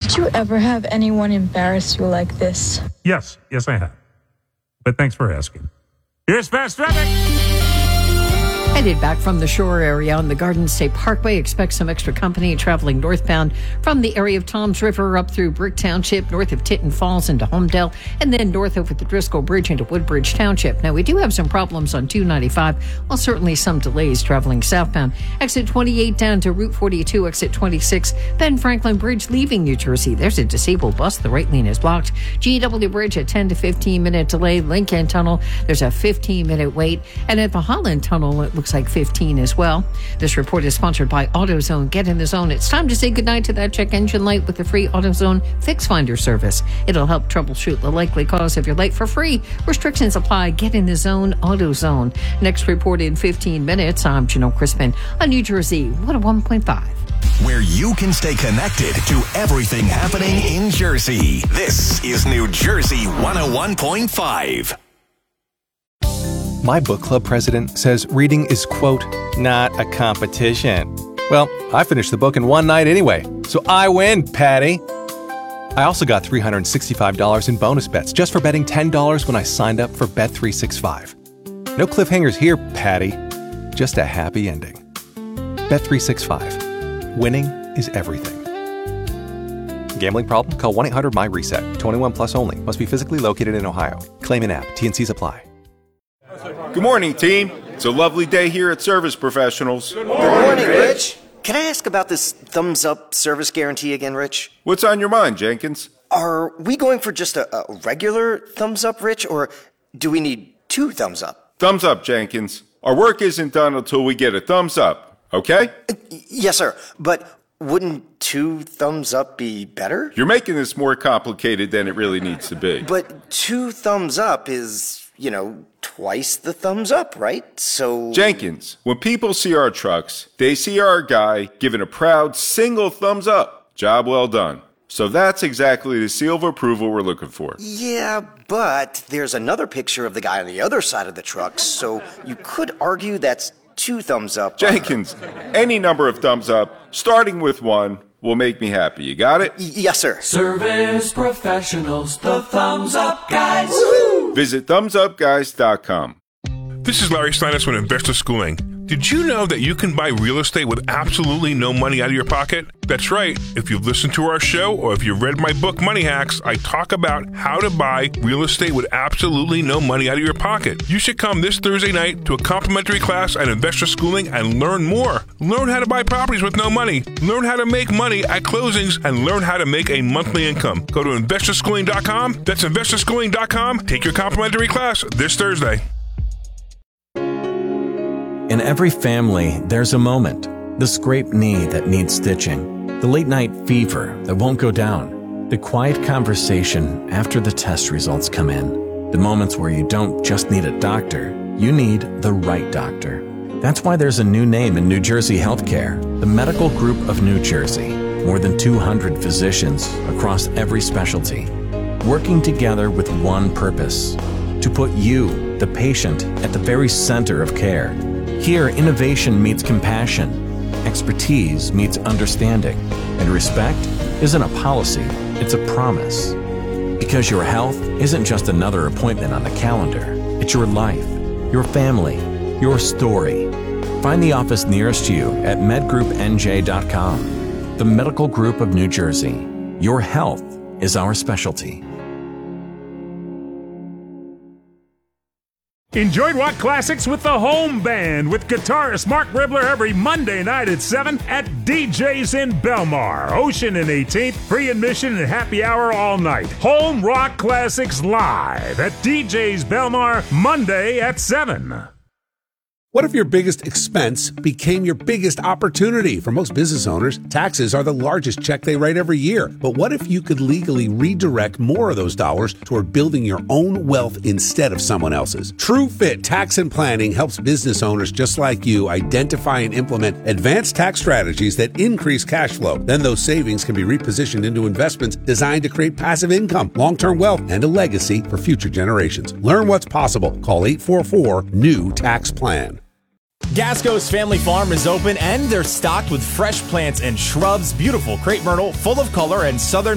Did you ever have anyone embarrass you like this? Yes, I have. But thanks for asking. Here's Fast Traffic. Headed back from the shore area on the Garden State Parkway, expect some extra company traveling northbound from the area of Toms River up through Brick Township, north of Tinton Falls into Homedale, and then north over the Driscoll Bridge into Woodbridge Township. Now, we do have some problems on 295, while certainly some delays traveling southbound. Exit 28 down to Route 42, exit 26, Ben Franklin Bridge leaving New Jersey. There's a disabled bus. The right lane is blocked. GW Bridge, a 10 to 15 minute delay. Lincoln Tunnel, there's a 15-minute wait. And at the Holland Tunnel, it looks like 15 as well. This report is sponsored by AutoZone. Get in the zone. It's time to say goodnight to that check engine light with the free AutoZone Fix Finder service. It'll help troubleshoot the likely cause of your light for free. Restrictions apply. Get in the zone. AutoZone. Next report in 15 minutes. I'm Janelle Crispin on New Jersey 101.5. Where you can stay connected to everything happening in Jersey. This is New Jersey 101.5. My book club president says reading is, quote, not a competition. Well, I finished the book in one night anyway, so I win, Patty. I also got $365 in bonus bets just for betting $10 when I signed up for Bet365. No cliffhangers here, Patty. Just a happy ending. Bet365. Winning is everything. Gambling problem? Call 1-800-MY-RESET. 21 plus only. Must be physically located in Ohio. Claim in app. T&Cs apply. Good morning, team. It's a lovely day here at Service Professionals. Good morning, Rich. Can I ask about this thumbs up service guarantee again, Rich? What's on your mind, Jenkins? Are we going for just a regular thumbs up, Rich, or do we need 2 thumbs up? Thumbs up, Jenkins. Our work isn't done until we get a thumbs up, okay? Yes, sir. But wouldn't 2 thumbs up be better? You're making this more complicated than it really needs to be. But 2 thumbs up is, twice the thumbs up, right? So... Jenkins, when people see our trucks, they see our guy giving a proud single thumbs up. Job well done. So that's exactly the seal of approval we're looking for. Yeah, but there's another picture of the guy on the other side of the truck, so you could argue that's 2 thumbs up. Jenkins, any number of thumbs up, starting with 1, will make me happy. You got it? Yes, sir. Service Professionals, the thumbs up guys. Woo-hoo! Visit thumbsupguys.com. This is Larry Steinitz with Investor Schooling. Did you know that you can buy real estate with absolutely no money out of your pocket? That's right. If you've listened to our show or if you've read my book, Money Hacks, I talk about how to buy real estate with absolutely no money out of your pocket. You should come this Thursday night to a complimentary class at Investor Schooling and learn more. Learn how to buy properties with no money. Learn how to make money at closings and learn how to make a monthly income. Go to investorschooling.com. That's investorschooling.com. Take your complimentary class this Thursday. In every family, there's a moment. The scraped knee that needs stitching. The late night fever that won't go down. The quiet conversation after the test results come in. The moments where you don't just need a doctor, you need the right doctor. That's why there's a new name in New Jersey healthcare, the Medical Group of New Jersey. More than 200 physicians across every specialty, working together with one purpose, to put you, the patient, at the very center of care. Here, innovation meets compassion, expertise meets understanding, and respect isn't a policy, it's a promise. Because your health isn't just another appointment on the calendar, it's your life, your family, your story. Find the office nearest you at medgroupnj.com. The Medical Group of New Jersey. Your health is our specialty. Enjoy rock classics with the Home Band with guitarist Mark Ribler every Monday night at 7 at DJ's in Belmar. Ocean and 18th, free admission and happy hour all night. Home Rock Classics live at DJ's Belmar Monday at 7. What if your biggest expense became your biggest opportunity? For most business owners, taxes are the largest check they write every year. But what if you could legally redirect more of those dollars toward building your own wealth instead of someone else's? TrueFit Tax and Planning helps business owners just like you identify and implement advanced tax strategies that increase cash flow. Then those savings can be repositioned into investments designed to create passive income, long-term wealth, and a legacy for future generations. Learn what's possible. Call 844-NEW-TAX-PLAN. Gasco's Family Farm is open and they're stocked with fresh plants and shrubs, beautiful crepe myrtle, full of color, and southern